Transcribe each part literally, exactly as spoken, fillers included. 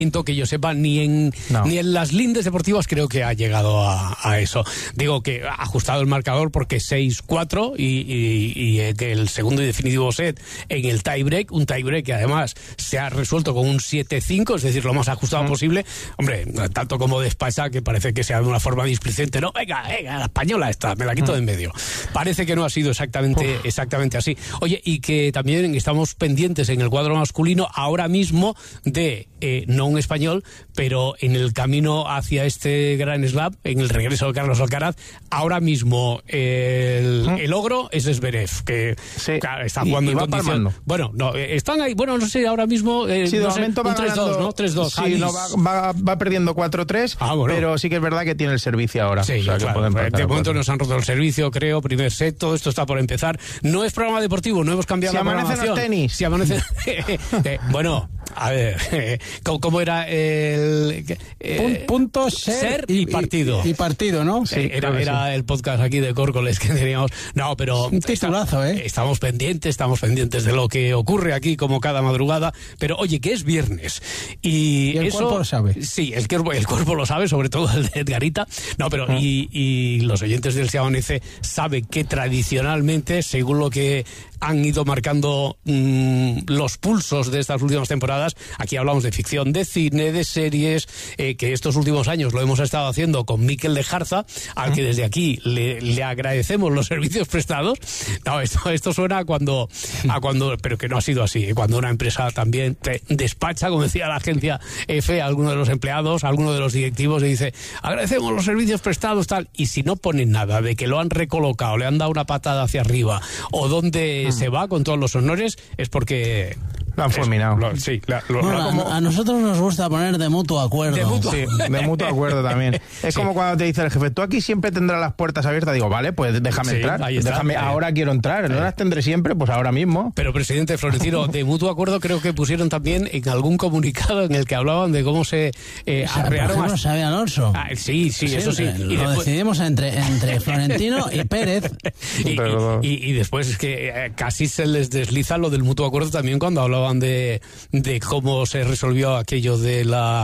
que yo sepa, ni en no. ni en las lindes deportivas creo que ha llegado a, a eso. Digo que ha ajustado el marcador porque seis cuatro y, y, y el segundo y definitivo set en el tiebreak, un tiebreak que además se ha resuelto con un siete cinco, es decir, lo más ajustado mm. posible. Hombre, tanto como despacha, que parece que sea de una forma displicente. No, venga, venga, la española esta, me la quito mm. de en medio. Parece que no ha sido exactamente, exactamente así. Oye, y que también estamos pendientes en el cuadro masculino ahora mismo de, eh, no un español, pero en el camino hacia este Grand Slam, en el regreso de Carlos Alcaraz, ahora mismo el, ¿Mm? el ogro es Zverev, que sí. claro, está jugando y, y en va condición. palmando. Bueno, no, están ahí, bueno, no sé, ahora mismo eh, sí, de no momento sé, va un tres dos, ¿no? tres dos. Sí, no, va, va, va perdiendo cuatro tres, ah, bueno. pero sí que es verdad que tiene el servicio ahora. Sí, o sea, claro, de momento nos han roto el servicio, creo, primer set, todo esto está por empezar. No es programa deportivo, no hemos cambiado si la programación. Si amanecen los tenis. Si amanecen... eh, bueno... A ver, eh, ¿cómo, ¿cómo era el...? Eh, punto, ser, ser y, y partido. Y, y partido, ¿no? Sí, era, era sí. el podcast aquí de Córcoles que teníamos. No, pero... Un titulazo, está, ¿eh? Estamos pendientes, estamos pendientes de lo que ocurre aquí como cada madrugada. Pero, oye, que es viernes. Y, y el eso, cuerpo lo sabe. Sí, el cuerpo, el cuerpo lo sabe, sobre todo el de Edgarita. No, pero ah. y, y los oyentes del Se Amanece saben que tradicionalmente, según lo que han ido marcando mmm, los pulsos de estas últimas temporadas, aquí hablamos de ficción, de cine, de series, eh, que estos últimos años lo hemos estado haciendo con Mikel Lejarza, al que desde aquí le, le agradecemos los servicios prestados. No, esto, esto suena a cuando, a cuando, pero que no ha sido así, cuando una empresa también te despacha, como decía la agencia F, a alguno de los empleados, a alguno de los directivos, y dice, agradecemos los servicios prestados, tal, y si no ponen nada de que lo han recolocado, le han dado una patada hacia arriba, o donde se va con todos los honores, es porque lo han fulminado. Lo, sí, la, lo, bueno, lo, como... a, a nosotros nos gusta poner de mutuo acuerdo. De mutuo, sí, de mutuo acuerdo también. Es sí. como cuando te dice el jefe, tú aquí siempre tendrás las puertas abiertas. Digo, vale, pues déjame sí, entrar. Déjame, ahora quiero entrar. No las tendré siempre, pues ahora mismo. Pero, presidente Florentino, de mutuo acuerdo creo que pusieron también en algún comunicado en el que hablaban de cómo se eh, o sea, arrearon... Por ejemplo, sabe Alonso. Ah, sí, sí, sí, eso sí. Lo y después... decidimos entre, entre Florentino y Pérez. y, y, y, y después es que eh, casi se les desliza lo del mutuo acuerdo también cuando hablaban de... de cómo se resolvió aquello de la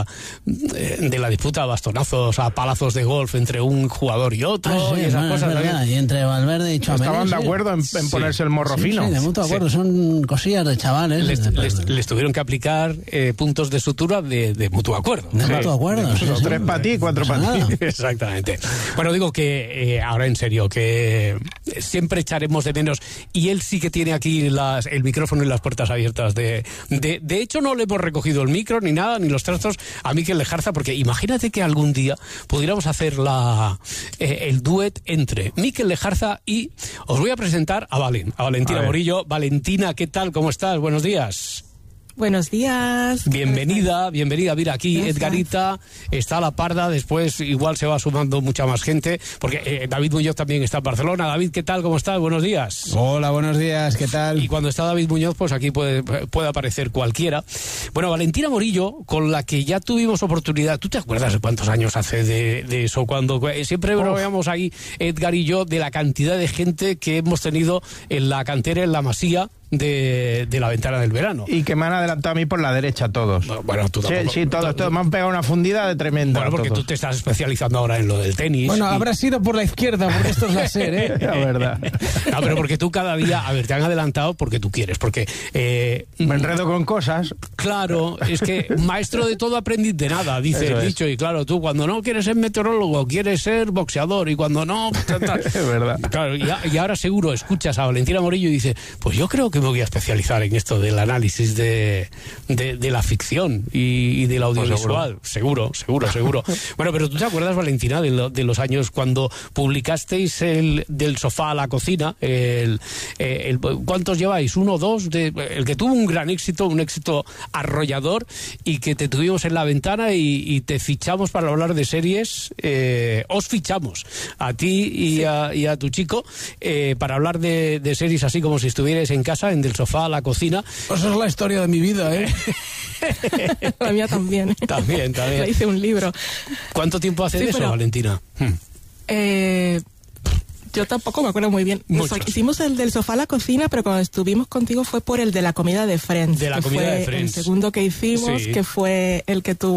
de la disputa a bastonazos, a palazos de golf entre un jugador y otro, ah, sí, y esas bueno, cosas. Verdad, y entre Valverde y Tchouaméni. Estaban de sí. acuerdo en, en sí. ponerse el morro sí, fino. Sí, de mutuo acuerdo, sí. Son cosillas de chavales. Les, de, les, les tuvieron que aplicar eh, puntos de sutura de, de mutuo acuerdo. De sí. mutuo acuerdo. De, sí, sí. Tres para ti, cuatro para ti. Exactamente. Bueno, digo que eh, ahora en serio, que siempre echaremos de menos, y él sí que tiene aquí las, el micrófono y las puertas abiertas. De, de, de hecho, no le hemos recogido el micro, ni nada, ni los trastos a Mikel Lejarza, porque imagínate que algún día pudiéramos hacer la eh, el duet entre Mikel Lejarza y os voy a presentar a Valen, a Valentina a Morillo. Valentina, ¿qué tal? ¿Cómo estás? Buenos días. Buenos días. Bienvenida, bienvenida. Mira, aquí Gracias. Edgarita está a la parda, después igual se va sumando mucha más gente, porque eh, David Muñoz también está en Barcelona. David, ¿qué tal? ¿Cómo estás? Buenos días. Hola, buenos días, ¿qué tal? Y cuando está David Muñoz, pues aquí puede, puede aparecer cualquiera. Bueno, Valentina Morillo, con la que ya tuvimos oportunidad, ¿tú te acuerdas de cuántos años hace de, de eso? Cuando eh, siempre bromeamos ahí, Edgar y yo, de la cantidad de gente que hemos tenido en la cantera, en la Masía, De, de la ventana del verano. Y que me han adelantado a mí por la derecha todos. Bueno, tú tampoco. Sí, sí, todos, todos. Me han pegado una fundida de tremenda. Bueno, porque todos. tú te estás especializando ahora en lo del tenis. Bueno, y... habrá sido por la izquierda, porque esto es la SER, ¿eh? La verdad. No, pero porque tú cada día, a ver, te han adelantado porque tú quieres, porque... Eh, me enredo con cosas. Claro, es que maestro de todo, aprendiz de nada, dice Eso el es. dicho. Y claro, tú cuando no quieres ser meteorólogo, quieres ser boxeador, y cuando no... Es verdad. Claro, y, y ahora seguro escuchas a Valentina Morillo y dice, pues yo creo que me voy a especializar en esto del análisis de, de, de la ficción y, y del audiovisual. Pues seguro, seguro, seguro. Bueno, pero ¿tú te acuerdas, Valentina, de, lo, de los años cuando publicasteis el del sofá a la cocina? El, el, ¿Cuántos lleváis? ¿Uno, dos? De, el que tuvo un gran éxito, un éxito arrollador, y que te tuvimos en la ventana y, y te fichamos para hablar de series. Eh, os fichamos a ti y, sí. a, y a tu chico eh, para hablar de, de series así como si estuvierais en casa, en del sofá a la cocina. Esa es la historia de mi vida, ¿eh? La mía también. También, también. Le hice un libro. ¿Cuánto tiempo hace sí, de eso, pero, Valentina? Hmm. Eh, Yo tampoco me acuerdo muy bien. Nos, hicimos el del sofá a la cocina, pero cuando estuvimos contigo fue por el de la comida de Friends. De la comida fue de Friends. El segundo que hicimos, sí. que fue el que tuvo